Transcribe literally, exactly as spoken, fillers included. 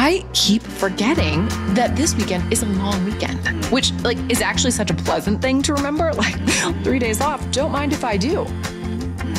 I keep forgetting that this weekend is a long weekend, which like is actually such a pleasant thing to remember. Like three days off, don't mind if I do.